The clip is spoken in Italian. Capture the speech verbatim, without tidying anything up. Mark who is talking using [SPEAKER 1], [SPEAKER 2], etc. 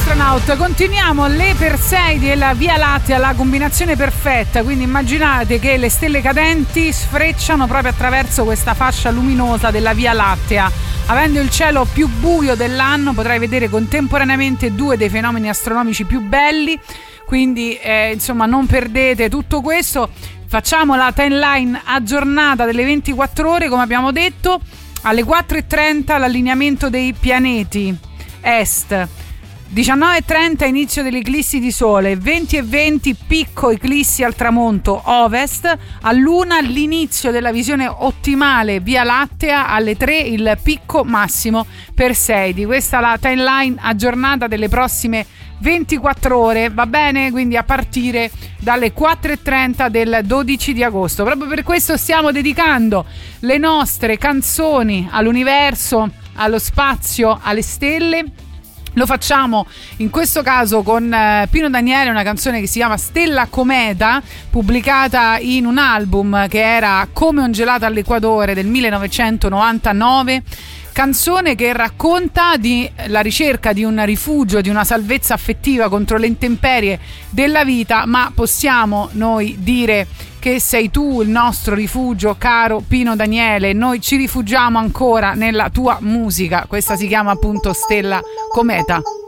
[SPEAKER 1] Astronaut. Continuiamo le Persei della Via Lattea, la combinazione perfetta, quindi immaginate che le stelle cadenti sfrecciano proprio attraverso questa fascia luminosa della Via Lattea. Avendo il cielo più buio dell'anno potrai vedere contemporaneamente due dei fenomeni astronomici più belli, quindi eh, insomma non perdete tutto questo. Facciamo la timeline aggiornata delle ventiquattro ore, come abbiamo detto. Alle quattro e trenta l'allineamento dei pianeti est, diciannove e trenta inizio dell'eclissi di sole, venti e venti picco eclissi al tramonto ovest, all'una l'inizio della visione ottimale Via Lattea, alle tre il picco massimo Perseidi. Questa è la timeline aggiornata delle prossime ventiquattro ore, va bene? Quindi a partire dalle quattro e trenta del dodici di agosto. Proprio per questo stiamo dedicando le nostre canzoni all'universo, allo spazio, alle stelle. Lo facciamo in questo caso con eh, Pino Daniele, una canzone che si chiama Stella Cometa, pubblicata in un album che era Come un gelato all'Equatore del millenovecentonovantanove. Canzone che racconta di la ricerca di un rifugio, di una salvezza affettiva contro le intemperie della vita, ma possiamo noi dire che sei tu il nostro rifugio, caro Pino Daniele. Noi ci rifugiamo ancora nella tua musica. Questa si chiama appunto Stella Cometa.